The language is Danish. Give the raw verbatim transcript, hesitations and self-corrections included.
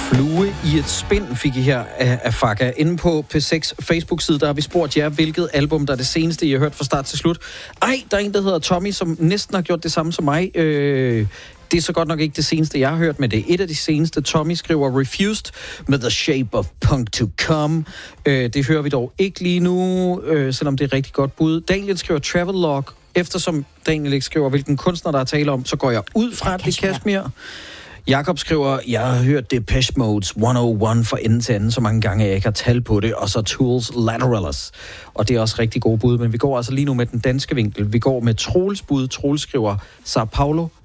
Flue i et spind fik I her af, af Fakka. Inde på P seks Facebook-side, der har vi spurgt jer, hvilket album, der er det seneste, I har hørt fra start til slut. Ej, der er en, der hedder Tommy, som næsten har gjort det samme som mig. Øh, det er så godt nok ikke det seneste, jeg har hørt, men det er et af de seneste. Tommy skriver Refused med The Shape of Punk to Come. Øh, det hører vi dog ikke lige nu, øh, selvom det er et rigtig godt bud. Daniel skriver Travelogue. Eftersom Daniel ikke skriver, hvilken kunstner, der er tale om, så går jeg ud fra, at det er Kashmir. Jakob skriver, jeg har hørt Depeche Mode's et nul et fra ende til anden så mange gange, at jeg ikke har tal på det, og så Tools Lateralis. Og det er også rigtig gode bud, men vi går altså lige nu med den danske vinkel. Vi går med Troels bud. Troels skriver Sao Paulo